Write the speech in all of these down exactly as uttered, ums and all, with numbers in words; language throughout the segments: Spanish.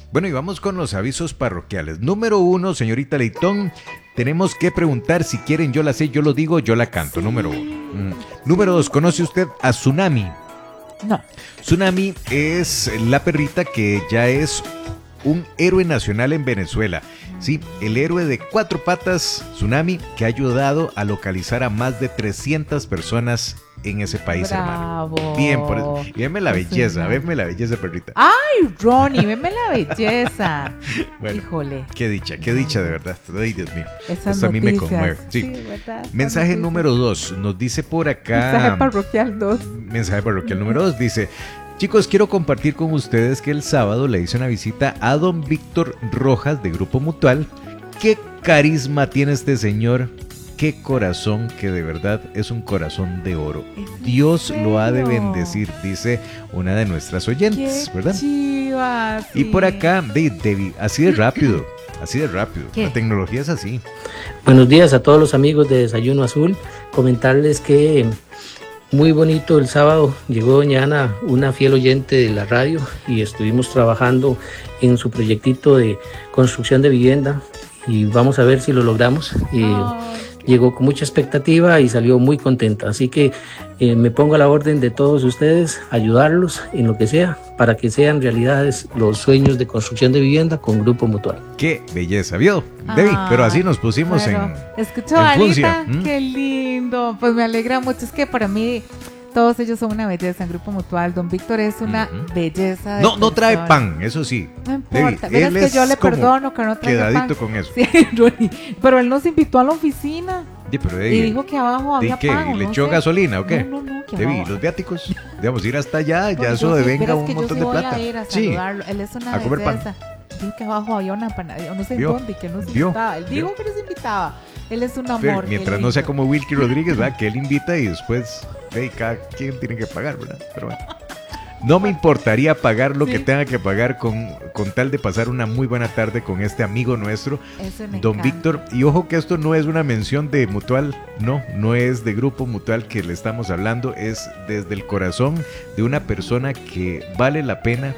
Bueno, y vamos con los avisos parroquiales. Número uno, señorita Leitón, tenemos que preguntar si quieren yo la sé, yo lo digo, yo la canto. Sí. Número uno. Mm. Número dos, ¿conoce usted a Tsunami? No. Tsunami es la perrita que ya es un héroe nacional en Venezuela. Sí, el héroe de cuatro patas, Tsunami, que ha ayudado a localizar a más de trescientas personas en ese país, Bravo. Hermano. Bien, por eso. Y veme la belleza, veme la belleza, perrita. Ay, Ronnie, veme la belleza. Bueno, híjole. Qué dicha, qué dicha de verdad. Ay, Dios mío. Esas Esto a mí me noticias. conmueve. Sí. Sí, ¿verdad? Mensaje número dos, nos dice por acá. Mensaje parroquial dos. Mensaje parroquial número dos, dice: chicos, quiero compartir con ustedes que el sábado le hice una visita a don Víctor Rojas de Grupo Mutual. Qué carisma tiene este señor, qué corazón, que de verdad es un corazón de oro. Dios lo ha de bendecir, dice una de nuestras oyentes, qué ¿verdad? Chivas, sí. Y por acá, de, de, así de rápido, así de rápido, ¿qué? La tecnología es así. Buenos días a todos los amigos de Desayuno Azul, comentarles que muy bonito el sábado, llegó doña Ana, una fiel oyente de la radio, y estuvimos trabajando en su proyectito de construcción de vivienda y vamos a ver si lo logramos. Eh, oh, llegó con mucha expectativa y salió muy contenta, así que eh, me pongo a la orden de todos ustedes, ayudarlos en lo que sea para que sean realidades los sueños de construcción de vivienda con Grupo Mutual. ¡Qué belleza! ¿Vio, Debbie? Ah, pero así nos pusimos bueno, en ¿escuchó, Anita? ¿Mm? ¡Qué lindo! Pues me alegra mucho, es que para mí todos ellos son una belleza en Grupo Mutual. Don Víctor es una uh-huh. belleza de No, no trae pan, eso sí. No importa, Debbie, él es que yo le perdono que no traiga quedadito pan. Con eso. Sí, pero él nos invitó a la oficina. Sí, pero Debbie, y dijo que abajo había qué? pan. ¿Le no echó sé. gasolina o qué? No, no, no. Debbie, los viáticos, digamos, ir hasta allá, ya eso sí, devenga un que montón yo de sí plata. Voy a ir a saludarlo. Sí, él es una a comer belleza. pan. Dijo que abajo había una panadería, no sé en dónde, que nos ¿Vio? invitaba. Él dijo ¿Vio? que nos invitaba. Él es un amor. Pero mientras no sea como Wilkie Rodríguez, ¿verdad? Que él invita y después, hey, cada quien tiene que pagar, ¿verdad? Pero bueno. No me importaría pagar lo ¿Sí? que tenga que pagar con, con tal de pasar una muy buena tarde con este amigo nuestro, don Víctor. Y ojo que esto no es una mención de Mutual, no, no es de Grupo Mutual que le estamos hablando, es desde el corazón de una persona que vale la pena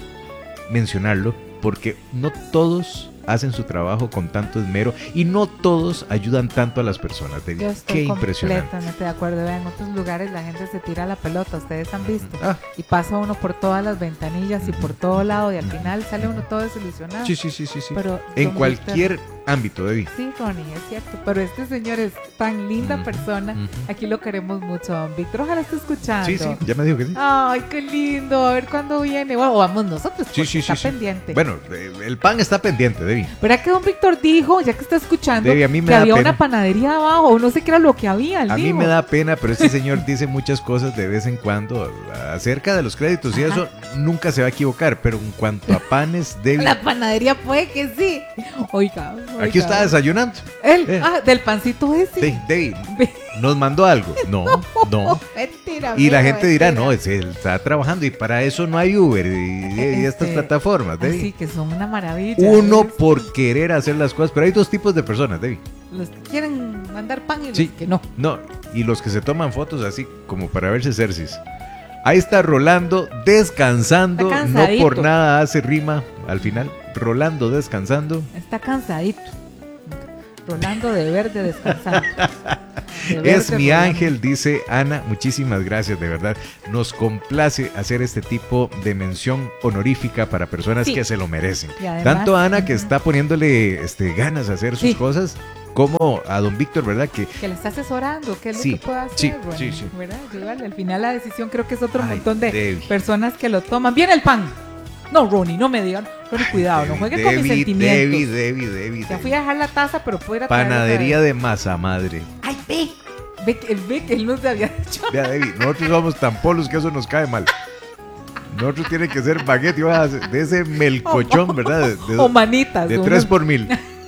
mencionarlo, porque no todos hacen su trabajo con tanto esmero y no todos ayudan tanto a las personas. Yo estoy Qué impresionante. Completamente de acuerdo. Vean, en otros lugares la gente se tira la pelota, ustedes han visto, ah. y pasa uno por todas las ventanillas y por todo lado y al final sale uno todo desilusionado. Sí, sí, sí, sí, sí. Pero en cualquier Víctor, ámbito, Debbie. Sí, Ronnie, es cierto. Pero este señor es tan linda uh-huh, persona. Uh-huh. Aquí lo queremos mucho, don Víctor. Ojalá esté escuchando. Sí, sí, ya me dijo que sí. Ay, qué lindo. A ver cuándo viene. Bueno, vamos nosotros. Sí, sí, está sí, pendiente. Sí. Bueno, el pan está pendiente, Debbie. ¿Verdad que don Víctor dijo, ya que está escuchando, Debbie, a mí me que da había pena. una panadería abajo? O no sé qué era lo que había. A dijo. mí me da pena, pero este señor dice muchas cosas de vez en cuando acerca de los créditos. Ajá. Y eso nunca se va a equivocar. Pero en cuanto a panes, Debbie. La panadería puede que sí. Oiga. oiga. Aquí está desayunando. Él, eh. ah, del pancito ese. De, Debbie, ¿nos mandó algo? No, no. Mentira. Y la gente mentira. dirá, no, es, él está trabajando y para eso no hay Uber y, este, y estas plataformas, Debbie. Sí, que son una maravilla. Uno ¿ves? Por querer hacer las cosas, pero hay dos tipos de personas, Debbie. Los que quieren mandar pan y los sí, que no. No, y los que se toman fotos así como para verse cercis. Ahí está Rolando descansando, no por nada hace rima al final. Rolando descansando. Está cansadito. Rolando de verde descansando. De verde es mi Rolando. ángel, dice Ana. Muchísimas gracias, de verdad. Nos complace hacer este tipo de mención honorífica para personas sí. que se lo merecen. Además, tanto a Ana uh-huh. que está poniéndole este, ganas a hacer sus sí. cosas, como a don Víctor, ¿verdad? Que, que le está asesorando, qué es lo sí, que puede hacer, sí, bueno, sí, sí. ¿verdad? Llevarle. Al final la decisión creo que es otro Ay, montón de Debbie. personas que lo toman. ¡Viene el pan! No, Ronnie, no me digan. Ronnie, cuidado, Debbie, no juegue Debbie, con mis sentimientos. Debbie, Debbie, Debbie. Ya fui a dejar la taza, pero puedo ir a Panadería de masa madre. ¡Ay, ve! Ve que, ve que él no se había dicho. Vea, Debbie, nosotros somos tan polos que eso nos cae mal. Nosotros tiene que ser baguette de ese melcochón, o, ¿verdad? De, de, o manitas. De tres por mil.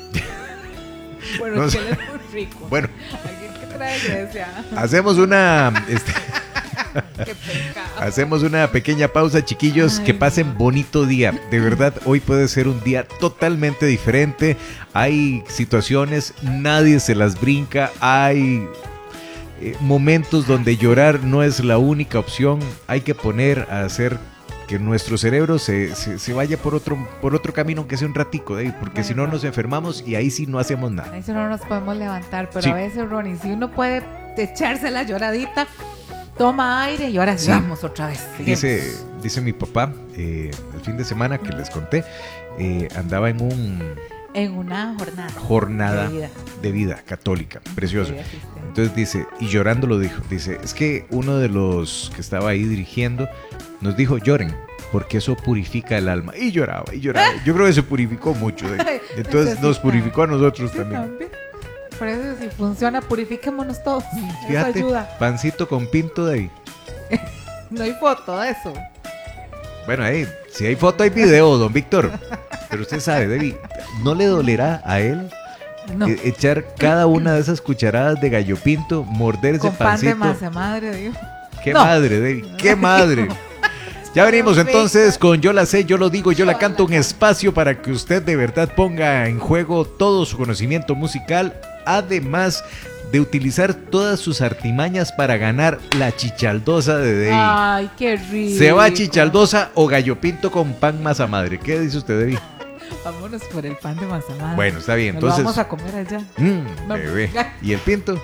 Bueno, no, es que él es muy rico. Bueno. ¿Alguien que trae Grecia? Hacemos una... Este, Qué pecado. Hacemos una pequeña pausa, chiquillos. Ay, que pasen no. bonito día. De verdad, hoy puede ser un día totalmente diferente. Hay situaciones, nadie se las brinca. Hay eh, momentos donde llorar no es la única opción. Hay que poner a hacer que nuestro cerebro se, se, se vaya por otro, por otro camino, aunque sea un ratico, David, porque bueno, si no nos enfermamos y ahí sí no hacemos nada. Ahí sí no nos podemos levantar, pero sí. A veces, Ronnie, si uno puede echarse la lloradita, toma aire y ahora sí. Vamos otra vez. Dice, dice mi papá, eh, el fin de semana que les conté, eh, andaba en un... En una jornada. Jornada de vida, de vida católica, precioso. Entonces dice, y llorando lo dijo, dice, es que uno de los que estaba ahí dirigiendo nos dijo, lloren, porque eso purifica el alma. Y lloraba, y lloraba. Yo creo que se purificó mucho. De, entonces nos purificó a nosotros también. Por eso si funciona, purifiquémonos todos. Fíjate, eso ayuda. Pancito con pinto de ahí. No hay foto de eso. Bueno, ahí, si hay foto hay video, don Víctor. Pero usted sabe, David, ¿no le dolerá a él no. e- echar cada una de esas cucharadas de gallo pinto, morder ese con pancito? Pan de masa madre, Dios. ¡Qué no. madre, David! ¡Qué madre! Ya venimos entonces con Yo la sé, yo lo digo, yo la canto, un espacio para que usted de verdad ponga en juego todo su conocimiento musical, además de utilizar todas sus artimañas para ganar la chichaldosa de David. ¡Ay, qué rico! ¿Se va chichaldosa o gallo pinto con pan masa madre? ¿Qué dice usted, David? Vámonos por el pan de masa madre. Bueno, está bien, Nos entonces... vamos a comer allá. Mmm, bebé. ¿Y el pinto?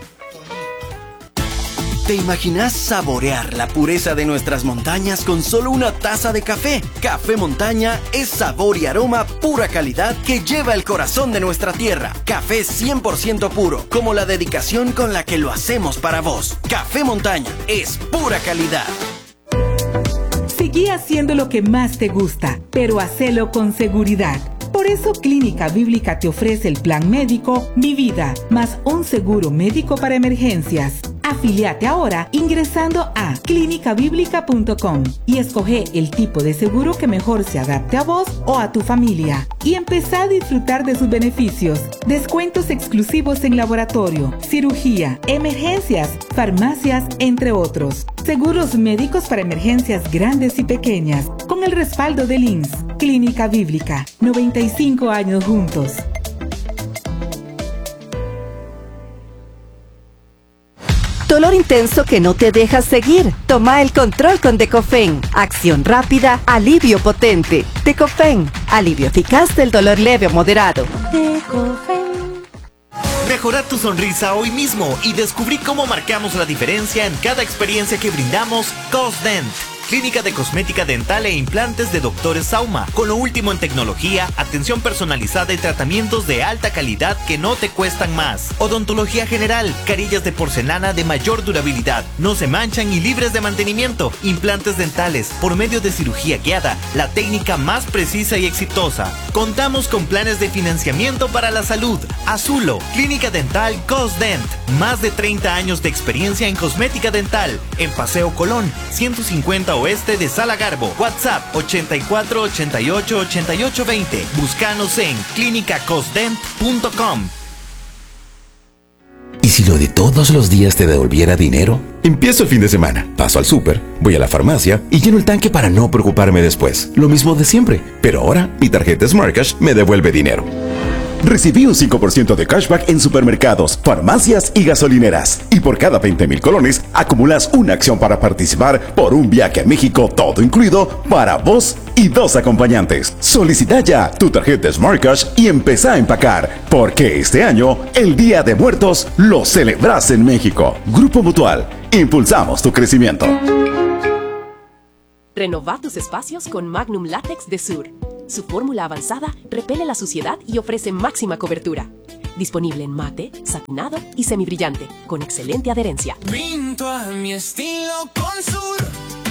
¿Te imaginas saborear la pureza de nuestras montañas con solo una taza de café? Café Montaña es sabor y aroma pura calidad que lleva el corazón de nuestra tierra. Café cien por ciento puro, como la dedicación con la que lo hacemos para vos. Café Montaña es pura calidad. Seguí haciendo lo que más te gusta, pero hacelo con seguridad. Por eso Clínica Bíblica te ofrece el plan médico Mi Vida, más un seguro médico para emergencias. Afíliate ahora ingresando a clínica bíblica punto com y escoge el tipo de seguro que mejor se adapte a vos o a tu familia. Y empezá a disfrutar de sus beneficios. Descuentos exclusivos en laboratorio, cirugía, emergencias, farmacias, entre otros. Seguros médicos para emergencias grandes y pequeñas, con el respaldo del I N S. Clínica Bíblica, noventa y cinco años juntos. Dolor intenso que no te deja seguir. Toma el control con Decofen. Acción rápida, alivio potente. Decofen, alivio eficaz del dolor leve o moderado. Decofen. Mejorar tu sonrisa hoy mismo y descubrí cómo marcamos la diferencia en cada experiencia que brindamos Cosdent. Clínica de cosmética dental e implantes de doctores Sauma, con lo último en tecnología, atención personalizada y tratamientos de alta calidad que no te cuestan más. Odontología general, carillas de porcelana de mayor durabilidad, no se manchan y libres de mantenimiento. Implantes dentales, por medio de cirugía guiada, la técnica más precisa y exitosa. Contamos con planes de financiamiento para la salud. Azulo, Clínica Dental Cosdent. Más de treinta años de experiencia en cosmética dental. En Paseo Colón, ciento cincuenta Oeste de Sala Garbo. WhatsApp ochenta y cuatro, ochenta y ocho, ochenta y ocho, veinte. Búscanos en clínica cosdent punto com. ¿Y si lo de todos los días te devolviera dinero? Empiezo el fin de semana, paso al súper, voy a la farmacia y lleno el tanque para no preocuparme después. Lo mismo de siempre, pero ahora mi tarjeta Smart Cash me devuelve dinero. Recibí un cinco por ciento de cashback en supermercados, farmacias y gasolineras. Y por cada veinte mil colones, acumulas una acción para participar por un viaje a México, todo incluido, para vos y dos acompañantes. Solicita ya tu tarjeta Smart Cash y empezá a empacar, porque este año, el Día de Muertos, lo celebras en México. Grupo Mutual, impulsamos tu crecimiento. Renova tus espacios con Magnum Látex de Sur. Su fórmula avanzada repele la suciedad y ofrece máxima cobertura. Disponible en mate, satinado y semibrillante, con excelente adherencia. Pinto a mi estilo con Sur.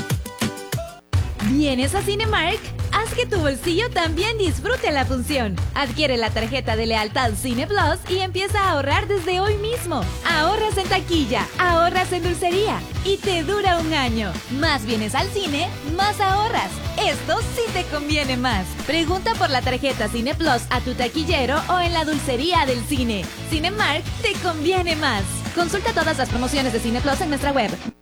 ¿Vienes a Cinemark? Haz que tu bolsillo también disfrute la función. Adquiere la tarjeta de lealtad Cine Plus y empieza a ahorrar desde hoy mismo. Ahorras en taquilla, ahorras en dulcería y te dura un año. Más vienes al cine, más ahorras. Esto sí te conviene más. Pregunta por la tarjeta Cine Plus a tu taquillero o en la dulcería del cine. Cinemark te conviene más. Consulta todas las promociones de Cine Plus en nuestra web.